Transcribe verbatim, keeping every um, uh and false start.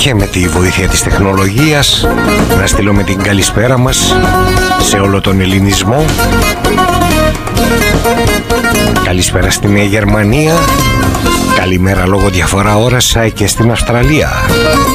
και με τη βοήθεια της τεχνολογίας να στείλουμε την καλησπέρα μας σε όλο τον ελληνισμό. Καλησπέρα στη Νέα Γερμανία. Καλημέρα λόγω διαφορά ώρας και στην Αυστραλία.